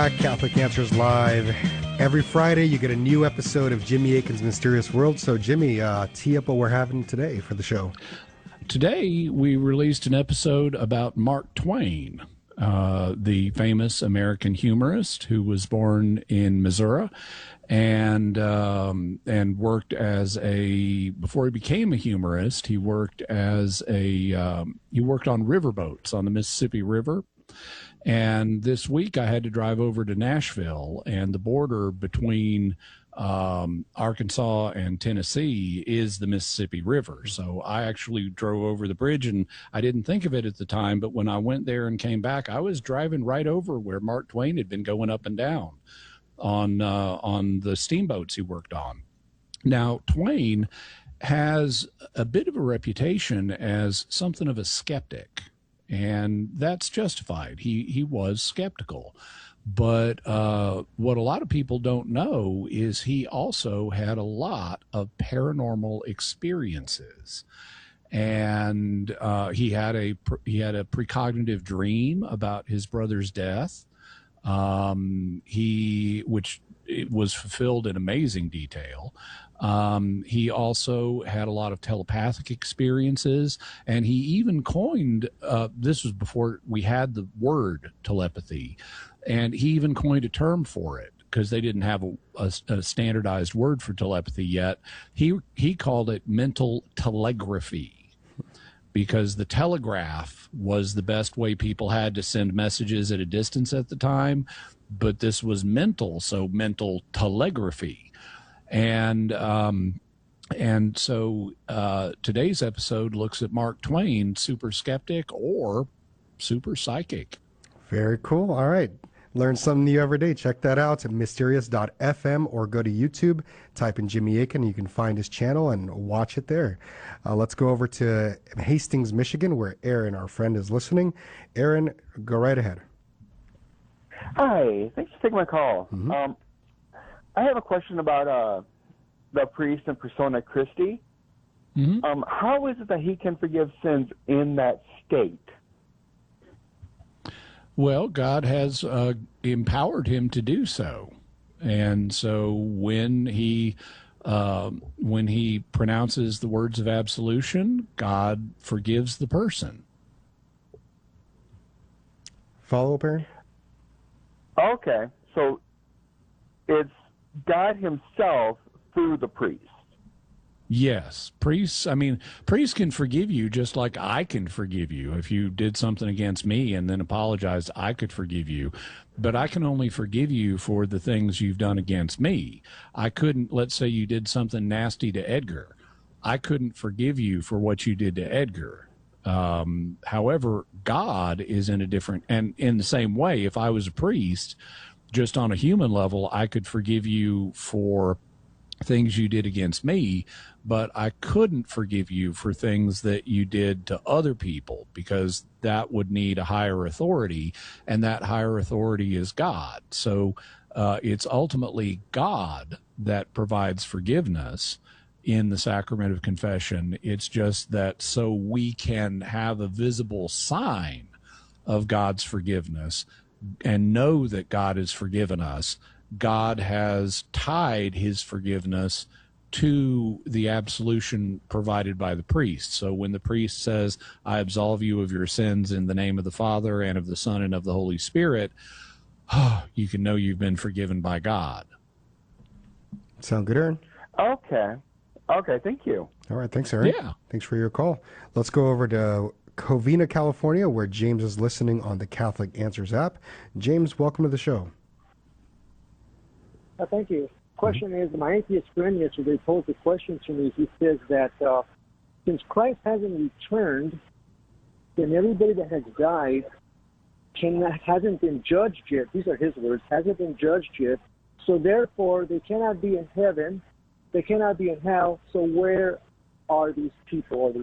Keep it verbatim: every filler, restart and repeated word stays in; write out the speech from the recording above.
back. Catholic Answers Live. Every Friday, you get a new episode of Jimmy Akin's Mysterious World. So, Jimmy, uh, tee up what we're having today for the show. Today, we released an episode about Mark Twain, uh, the famous American humorist who was born in Missouri and um, and worked as a, before he became a humorist, he worked as a, um, he worked on riverboats on the Mississippi River. And this week I had to drive over to Nashville, and the border between um, Arkansas and Tennessee is the Mississippi River. So I actually drove over the bridge, and I didn't think of it at the time, but when I went there and came back, I was driving right over where Mark Twain had been going up and down on uh, on the steamboats he worked on. Now, Twain has a bit of a reputation as something of a skeptic. And that's justified. He he was skeptical. But uh, what a lot of people don't know is he also had a lot of paranormal experiences. And uh, he had a he had a precognitive dream about his brother's death. Um, he which it was fulfilled in amazing detail. Um, he also had a lot of telepathic experiences, and he even coined, uh, this was before we had the word telepathy, and he even coined a term for it because they didn't have a, a, a standardized word for telepathy yet. He, he called it mental telegraphy, because the telegraph was the best way people had to send messages at a distance at the time, but this was mental, so mental telegraphy. And um, and so uh, today's episode looks at Mark Twain, super skeptic or super psychic. Very cool. All right. Learn something new every day. Check that out at mysterious dot f m or go to YouTube, type in Jimmy Akin, you can find his channel and watch it there. Uh, let's go over to Hastings, Michigan, where Aaron, our friend, is listening. Aaron, go right ahead. Hi. Thanks for taking my call. Mm-hmm. Um, I have a question about uh, the priest and persona Christi. Mm-hmm. Um, how is it that he can forgive sins in that state? Well, God has uh, empowered him to do so. And so when he uh, when he pronounces the words of absolution, God forgives the person. Follow up, Aaron? Okay. So it's God himself through the priest. Yes, priests, I mean, priests can forgive you just like I can forgive you. If you did something against me and then apologized, I could forgive you. But I can only forgive you for the things you've done against me. I couldn't, let's say you did something nasty to Edgar. I couldn't forgive you for what you did to Edgar. Um, however, God is in a different, and in the same way, if I was a priest, just on a human level, I could forgive you for things you did against me, but I couldn't forgive you for things that you did to other people, because that would need a higher authority, and that higher authority is God. So uh, it's ultimately God that provides forgiveness in the sacrament of confession. It's just that so we can have a visible sign of God's forgiveness and know that God has forgiven us, God has tied his forgiveness to the absolution provided by the priest. So when the priest says, I absolve you of your sins in the name of the Father and of the Son and of the Holy Spirit, you can know you've been forgiven by God. Sound good, Aaron? Okay. Okay, thank you. All right, thanks, Aaron. Yeah. Thanks for your call. Let's go over to Covina, California, where James is listening on the Catholic Answers app. James, welcome to the show. Uh, thank you. Question is, my atheist friend yesterday posed a question to me. He says that uh, since Christ hasn't returned, then everybody that has died can, hasn't been judged yet. These are his words, hasn't been judged yet. So therefore, they cannot be in heaven, they cannot be in hell. So where are these people? Are they